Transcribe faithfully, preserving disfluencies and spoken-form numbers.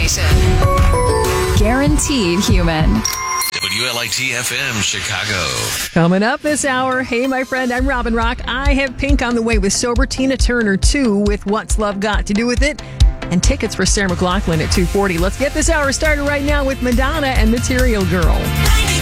station. Guaranteed human. W L I T F M Chicago. Coming up this hour, hey, my friend, I'm Robin Rock. I have Pink on the way with Sober Tina Turner two with What's Love Got to Do with It? And tickets for Sarah McLachlan at two forty. Let's get this hour started right now with Madonna and Material Girl.